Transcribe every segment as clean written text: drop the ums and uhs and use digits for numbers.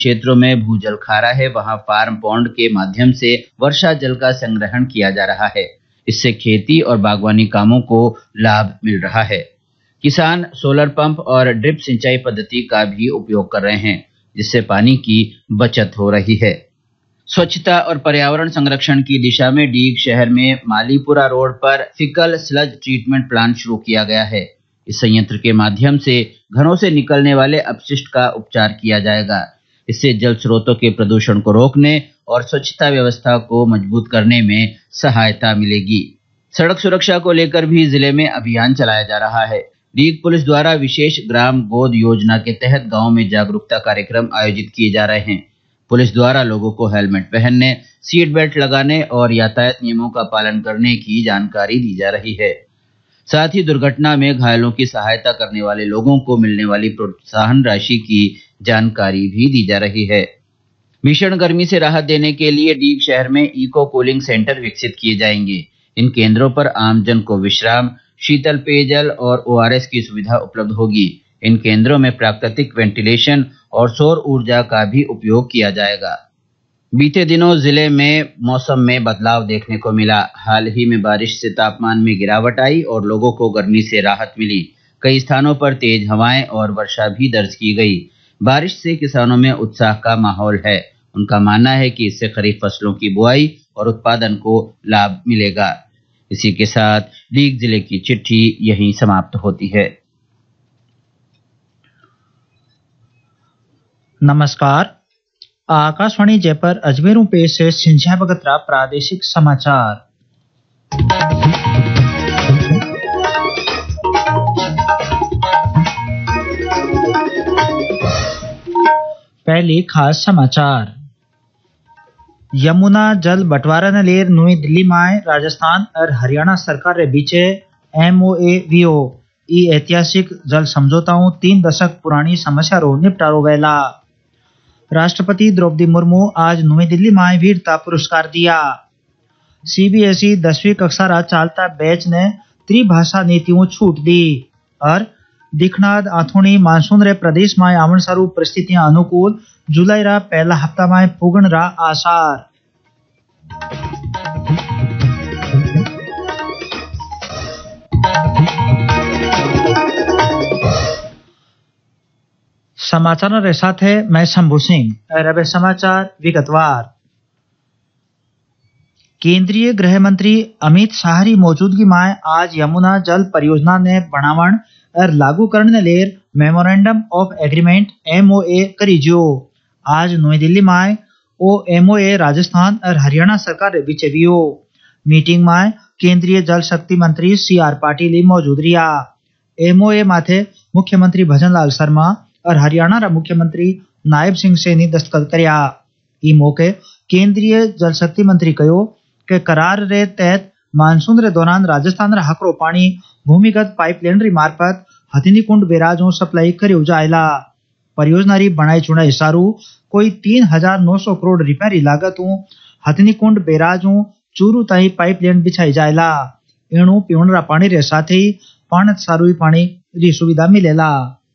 क्षेत्रों में भूजल खारा है, वहां फार्म पॉन्ड के माध्यम से वर्षा जल का संग्रहण किया जा रहा है। इससे खेती और बागवानी कामों को लाभ मिल रहा है। किसान सोलर पंप और ड्रिप सिंचाई पद्धति का भी उपयोग कर रहे हैं, जिससे पानी की बचत हो रही है। स्वच्छता और पर्यावरण संरक्षण की दिशा में डीग शहर में मालीपुरा रोड पर फिकल स्लज ट्रीटमेंट प्लांट शुरू किया गया है। इस संयंत्र के माध्यम से घरों से निकलने वाले अपशिष्ट का उपचार किया जाएगा। इससे जल स्रोतों के प्रदूषण को रोकने और स्वच्छता व्यवस्था को मजबूत करने में सहायता मिलेगी। सड़क सुरक्षा को लेकर भी जिले में अभियान चलाया जा रहा है। डीग पुलिस द्वारा विशेष ग्राम गोद योजना के तहत गांव में जागरूकता कार्यक्रम आयोजित किए जा रहे हैं। पुलिस द्वारा लोगों को हेलमेट पहनने, सीट बेल्ट लगाने और यातायात नियमों का पालन करने की जानकारी दी जा रही है। साथ ही दुर्घटना में घायलों की सहायता करने वाले लोगों को मिलने वाली प्रोत्साहन राशि की जानकारी भी दी जा रही है। भीषण गर्मी से राहत देने के लिए डीग शहर में इको कूलिंग सेंटर विकसित किए जाएंगे। इन केंद्रों पर आमजन को विश्राम, शीतल पेयजल और ओआरएस की सुविधा उपलब्ध होगी। इन केंद्रों में प्राकृतिक वेंटिलेशन और सौर ऊर्जा का भी उपयोग किया जाएगा। बीते दिनों जिले में मौसम में बदलाव देखने को मिला। हाल ही में बारिश से तापमान में गिरावट आई और लोगों को गर्मी से राहत मिली। कई स्थानों पर तेज हवाएं और वर्षा भी दर्ज की गई। बारिश से किसानों में उत्साह का माहौल है। उनका मानना है कि इससे खरीफ फसलों की बुआई और उत्पादन को लाभ मिलेगा। इसी के साथ डीग जिले की चिट्ठी यहीं समाप्त होती है। नमस्कार, आकाशवाणी जयपुर अजमेरों पेश है सिंधिया बगतरा प्रादेशिक समाचार। पहले खास समाचार। यमुना जल बंटवारा ने लेर नई दिल्ली में राजस्थान और हरियाणा सरकार के बीच MOAVO ई ऐतिहासिक जल समझौताओं 3 दशक पुरानी समस्या रो निपटारो वेला। राष्ट्रपति द्रौपदी मुर्मू आज नई दिल्ली में वीरता पुरस्कार दिया। CBSE 10वीं कक्षा रा चालता बैच ने त्रिभाषा नीतियों छूट दी। और दिखनाद आथोनी मानसून रे प्रदेश में आवन सारू परिस्थितियां अनुकूल, जुलाई रा पहला हफ्ता में पुगन रा आसार। समाचार के साथ है मैं शंभू सिंह और अब समाचार विगतवार। केंद्रीय गृह मंत्री अमित शाह की मौजूदगी में आज यमुना जल परियोजना ने बनावण और लागू करने लेर मेमोरेंडम ऑफ एग्रीमेंट MOA करी जो। आज नई दिल्ली में ओ MOA राजस्थान और हरियाणा सरकार के बीच भी हो। मीटिंग में केंद्रीय जल शक्ति मंत्री CR पाटिल मौजूद रिया। MOA माथे मुख्यमंत्री भजन लाल शर्मा और हरियाणा रा मुख्यमंत्री नायब सिंह सैनी दस्तखत करया। ई मौके केंद्रीय जल शक्ति मंत्री कहो कि करार रे तहत मानसून रे दौरान राजस्थान रा हकरो पानी भूमिगत पाइपलाइन री मार्फत हथिनीकुंड बैराजों सप्लाई करियो जायला। परियोजना री बनाई चुनाई सारू कोई 3,900 करोड़ रुपया री लागत हथिनीकुंड बैराजों चूरू ताई पाइपलाइन बिछाई जायला। एणु पीवण रा पानी रे साथ ही पाणत सारू पानी री सुविधा मिलेला।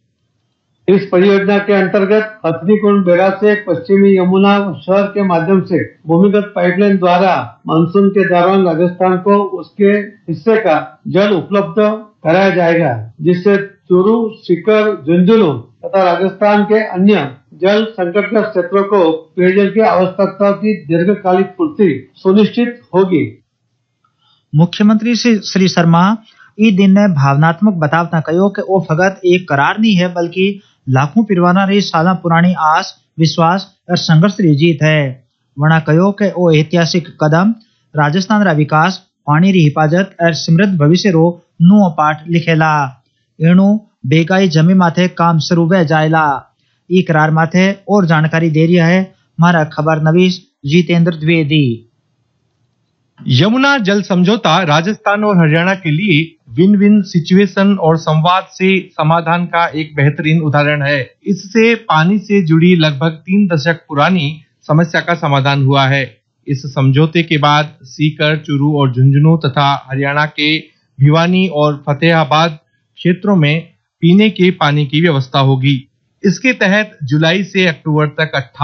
इस परियोजना के अंतर्गत हथिनीकुंड बैराज से पश्चिमी यमुना शहर के माध्यम से भूमिगत पाइपलाइन द्वारा मानसून के दौरान राजस्थान को उसके हिस्से का जल उपलब्ध कराया जाएगा, जिससे चूरू, सीकर, झुंझुनू तथा राजस्थान के अन्य जल संकटग्रस्त क्षेत्रों को पेयजल की आवश्यकता की दीर्घकालिक पूर्ति सुनिश्चित होगी। मुख्यमंत्री श्री शर्मा ई दिन ने भावनात्मक बतावता कहो कि वो फगत एक करार नहीं है, बल्कि लाखों पिरवाना री साल पुरानी आस, विश्वास और संघर्ष री जीत है। वना कहो कि वो ऐतिहासिक कदम राजस्थान रा विकास, पानी री हिफाजत और समृद्ध भविष्य रो नुओ पाठ लिखेला। एणु बेगाई जमी माथे काम शुरू वे जायला। ई करार माथे और जानकारी दे रही है हमारा खबर नवीस जितेंद्र द्विवेदी। यमुना जल समझौता राजस्थान और हरियाणा के लिए विन विन सिचुएशन और संवाद से समाधान का एक बेहतरीन उदाहरण है। इससे पानी से जुड़ी लगभग 3 दशक पुरानी समस्या का समाधान हुआ है। इस समझौते के बाद सीकर, चूरू और झुंझुनू तथा हरियाणा के भिवानी और फतेहाबाद क्षेत्रों में पीने के पानी की व्यवस्था होगी। इसके तहत जुलाई से अक्टूबर तक